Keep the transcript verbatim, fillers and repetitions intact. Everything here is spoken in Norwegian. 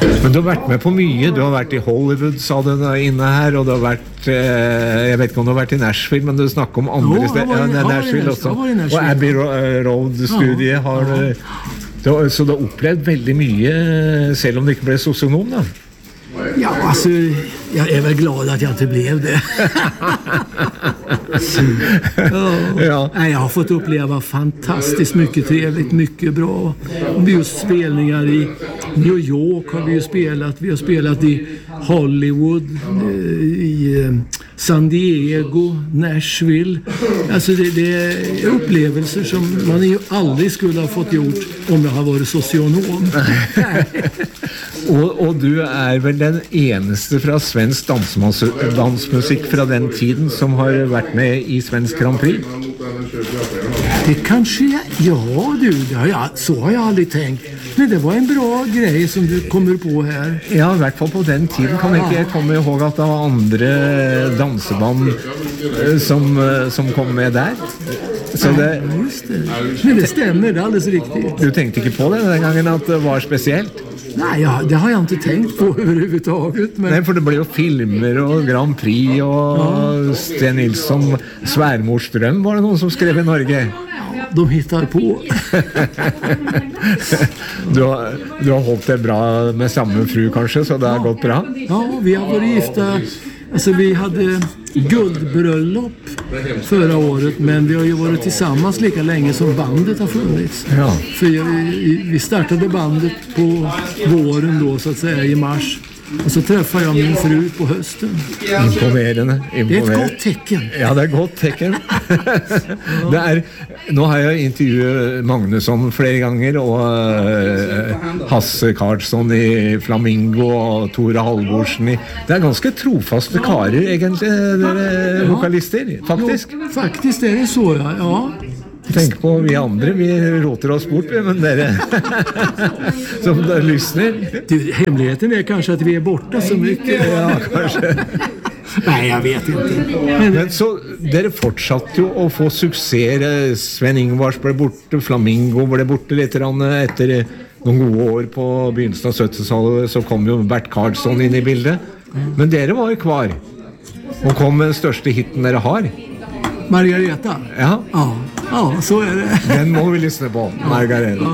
Men du har vært med på mye. Du har vært i Hollywood, sa du inne her, og du har vært eh, jeg vet ikke om du har vært i Nashville, men du snakker om andre Jo, jeg var i- steder. Ja, jeg var i Nashville Nash- også. jeg var i Nashville. Og Abbey Ro- Road-studiet har du, du Så du har opplevd veldig mye, selv om du ikke ble sosionom, da? Ja, alltså, jag är väl glad att jag inte blev det. ja. Ja. Nej, jag har fått uppleva fantastiskt mycket trevligt, mycket bra. Vi har just spelningar i New York har vi ju spelat. Vi har spelat i Hollywood, eh, i eh, San Diego, Nashville. Alltså det, det är upplevelser som man ju aldrig skulle ha fått gjort om jag har varit socionom. Og, og du er vel den eneste fra svensk dansmus- dansmusikk fra den tiden som har vært med i Svensk Grand Prix? Det kanske jag, ja du, det har jag, så har jag aldrig tänkt. Men det var en bra grej som du kommer på här. Ja, i hvert fall på den tiden kan jeg ikke komme ihåg at det var andre danseband eh, som, eh, som kom med der. Så det, Ja, just det. Men det stämmer, det är alldeles riktigt. du tenkte ikke på det den gangen at det var spesielt? Nej, ja, det har jag inte tänkt på överhuvudtaget. Men Nei, for det ble jo filmer og Grand Prix og Sten Nilsson, Sværmors drøm, var det noen som skrev i Norge? de hittar på. Du har, du har holdt det bra med samme fru kanskje, så det har gått bra? Ja, vi har varit gifta. Alltså vi hade guldbröllop förra året, men vi har ju varit tillsammans lika länge som bandet har funnits. Ja. För vi, vi startade bandet på våren då, så att säga, i mars. Och så träffade jag min fru på hösten. Imponerende. Det är ett Imponerende. gott tecken. Ja, det er godt tekken. Det er, nå har jeg intervjuet Magnusson flere ganger, og uh, Hasse Karlsson i Flamingo, og Tore Halvorsen i... Det er ganske trofaste karer, egentlig, dere vokalister, faktisk. Jo, faktiskt är det så, ja. ja. Tenk på vi andre, vi råter oss bort, men dere som der lyssnar. Du, hemligheten är kanske att vi är borta så mycket. Ja, kanskje. Nej, jag vet inte. Men, Men så, dere fortsatte jo å få suksess. Sven Ingvars ble borte, Flamingo ble borte litt etter noen gode år på begynnelsen av syttitallet, så kom jo Bert Karlsson inn i bildet. Men dere var kvar, og kom med den største hitten dere har. Margareta? Ja, Ja, ja, så är det. den må vi lyssna på, Margareta.